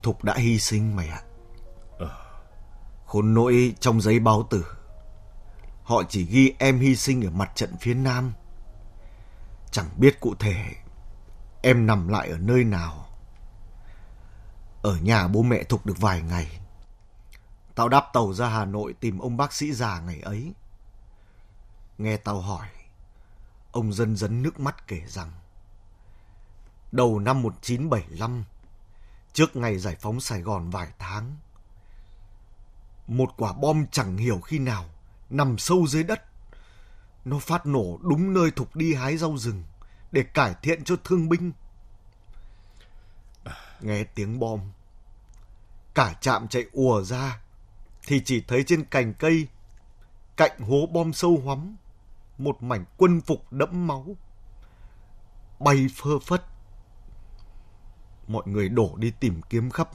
Thục đã hy sinh mày ạ. Khốn nỗi trong giấy báo tử, họ chỉ ghi em hy sinh ở mặt trận phía Nam. Chẳng biết cụ thể em nằm lại ở nơi nào. Ở nhà bố mẹ Thục được vài ngày, tao đáp tàu ra Hà Nội tìm ông bác sĩ già ngày ấy. Nghe tao hỏi, ông dần dần nước mắt kể rằng đầu năm 1975, trước ngày giải phóng Sài Gòn vài tháng, một quả bom chẳng hiểu khi nào nằm sâu dưới đất. Nó phát nổ đúng nơi Thục đi hái rau rừng để cải thiện cho thương binh. Nghe tiếng bom, cả trạm chạy ùa ra thì chỉ thấy trên cành cây cạnh hố bom sâu hoắm một mảnh quân phục đẫm máu bay phơ phất. Mọi người đổ đi tìm kiếm khắp